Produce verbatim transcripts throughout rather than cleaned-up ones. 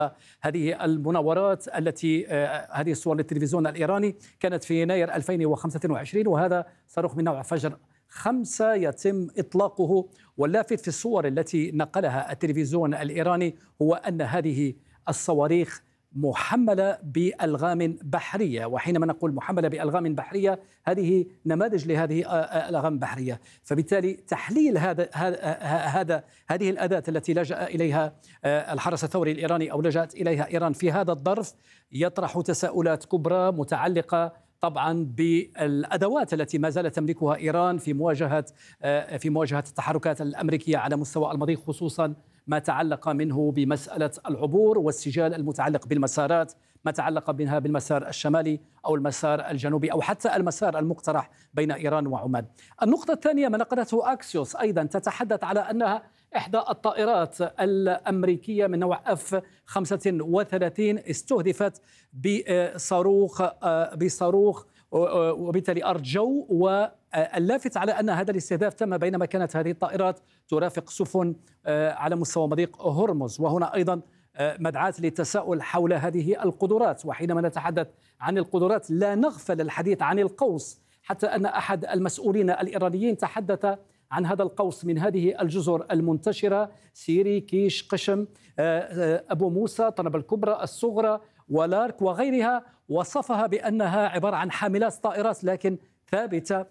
هذه المناورات التي هذه الصور للتلفزيون الإيراني كانت في يناير ألفين وخمسة وعشرين، وهذا صاروخ من نوع فجر خمسة يتم إطلاقه. واللافت في الصور التي نقلها التلفزيون الإيراني هو أن هذه الصواريخ محملة بألغام بحرية، وحينما نقول محملة بألغام بحرية هذه نماذج لهذه الألغام البحرية. فبالتالي تحليل هذا هذا هذه الأداة التي لجأ إليها الحرس الثوري الإيراني أو لجأت إليها إيران في هذا الظرف يطرح تساؤلات كبرى متعلقة طبعا بالادوات التي ما زالت تملكها ايران في مواجهه في مواجهه التحركات الامريكيه على مستوى المضيق، خصوصا ما تعلق منه بمساله العبور والسجال المتعلق بالمسارات، ما تعلق منها بالمسار الشمالي او المسار الجنوبي او حتى المسار المقترح بين ايران وعمان. النقطه الثانيه ما نقلته اكسيوس ايضا تتحدث على انها إحدى الطائرات الأمريكية من نوع إف خمسة وثلاثين استهدفت بصاروخ بصاروخ وبالتالي أرض جو. واللافت على أن هذا الاستهداف تم بينما كانت هذه الطائرات ترافق سفن على مستوى مضيق هرمز، وهنا أيضا مدعاة للتساؤل حول هذه القدرات. وحينما نتحدث عن القدرات لا نغفل الحديث عن القوس، حتى أن أحد المسؤولين الإيرانيين تحدث عن هذا القوس من هذه الجزر المنتشرة: سيري، كيش، قشم، أبو موسى، طنب الكبرى، الصغرى، ولارك وغيرها، وصفها بأنها عبارة عن حاملات طائرات لكن ثابتة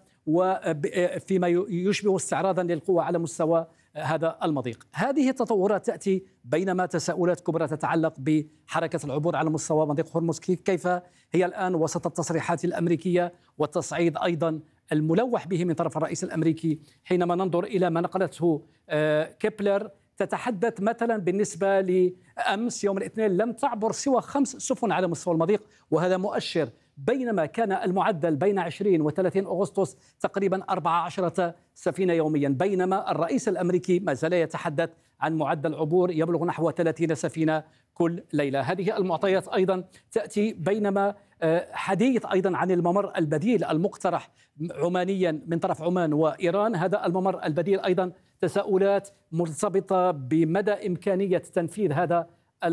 وفيما يشبه استعراضا للقوة على مستوى هذا المضيق. هذه التطورات تأتي بينما تساؤلات كبرى تتعلق بحركة العبور على مستوى مضيق هرمز، كيف هي الآن وسط التصريحات الأمريكية والتصعيد أيضا الملوح به من طرف الرئيس الأمريكي. حينما ننظر إلى ما نقلته كيبلر تتحدث مثلا بالنسبة لأمس يوم الاثنين لم تعبر سوى خمس سفن على مستوى المضيق، وهذا مؤشر بينما كان المعدل بين عشرين وثلاثين أغسطس تقريبا أربع عشرة سفينة يوميا، بينما الرئيس الأمريكي ما زال يتحدث عن معدل عبور يبلغ نحو ثلاثين سفينة كل ليلة. هذه المعطيات أيضا تأتي بينما حديث أيضا عن الممر البديل المقترح عمانيا من طرف عمان وإيران. هذا الممر البديل أيضا تساؤلات مرتبطة بمدى إمكانية تنفيذ هذا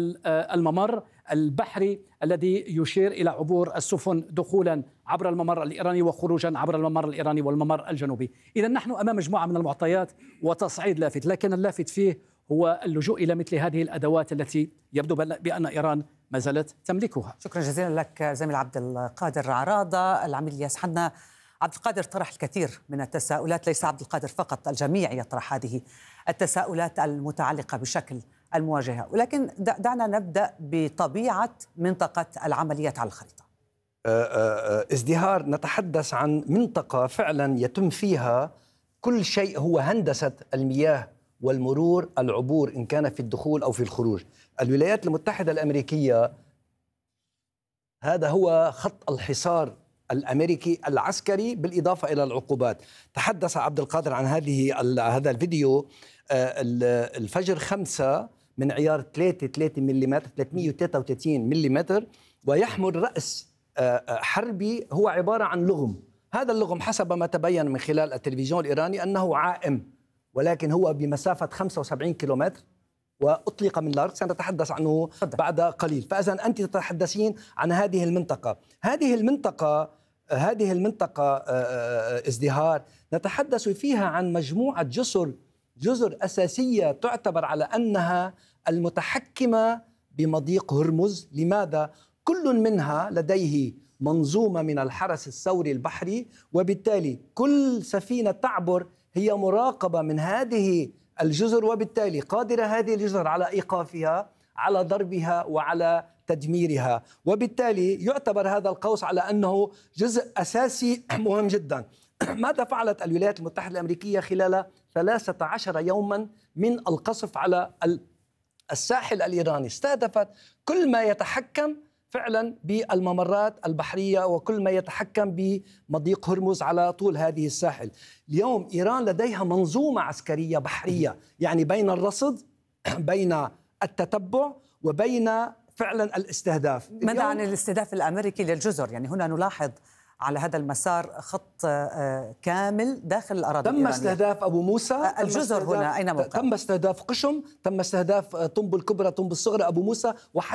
الممر البحري الذي يشير إلى عبور السفن دخولا عبر الممر الإيراني وخروجا عبر الممر الإيراني والممر الجنوبي. إذا نحن أمام مجموعة من المعطيات وتصعيد لافت، لكن اللافت فيه هو اللجوء إلى مثل هذه الأدوات التي يبدو بأن إيران ما زالت تملكها. شكرا جزيلا لك زميل عبد القادر عراضة. العميد الياس حنا، عبد القادر طرح الكثير من التساؤلات، ليس عبد القادر فقط، الجميع يطرح هذه التساؤلات المتعلقة بشكل المواجهة، ولكن دعنا نبدأ بطبيعة منطقة العمليات على الخريطة. ازدهار، نتحدث عن منطقة فعلا يتم فيها كل شيء هو هندسة المياه والمرور، العبور إن كان في الدخول أو في الخروج. الولايات المتحدة الأمريكية هذا هو خط الحصار الأمريكي العسكري بالإضافة إلى العقوبات. تحدث عبد القادر عن هذه هذا الفيديو. الفجر خمسة من عيار ثلاثة ثلاثة ملم ثلاثمئة وثلاثة وثلاثين ملم، ويحمل رأس حربي هو عبارة عن لغم. هذا اللغم حسب ما تبين من خلال التلفزيون الإيراني أنه عائم، ولكن هو بمسافة خمسة وسبعين كيلومتر وأطلق من الأرض، سنتحدث عنه بعد قليل. فإذا أنت تتحدثين عن هذه المنطقة هذه المنطقة هذه المنطقة ازدهار، نتحدث فيها عن مجموعة جسر جزر أساسية تعتبر على أنها المتحكمة بمضيق هرمز. لماذا؟ كل منها لديه منظومة من الحرس الثوري البحري، وبالتالي كل سفينة تعبر هي مراقبة من هذه الجزر، وبالتالي قادرة هذه الجزر على إيقافها، على ضربها وعلى تدميرها. وبالتالي يعتبر هذا القوس على أنه جزء أساسي مهم جدا. ماذا فعلت الولايات المتحدة الأمريكية خلال ثلاثة عشر يوما من القصف على الساحل الإيراني؟ استهدفت كل ما يتحكم فعلا بالممرات البحرية وكل ما يتحكم بمضيق هرمز على طول هذه الساحل. اليوم إيران لديها منظومة عسكرية بحرية، يعني بين الرصد، بين التتبع، وبين فعلا الاستهداف. ماذا عن الاستهداف الأمريكي للجزر؟ يعني هنا نلاحظ على هذا المسار خط كامل داخل الأراضي تم استهداف أبو موسى، الجزر هنا أين موقع؟ تم استهداف قشم، تم استهداف طنب الكبرى، طنب الصغرى، أبو موسى، وحتى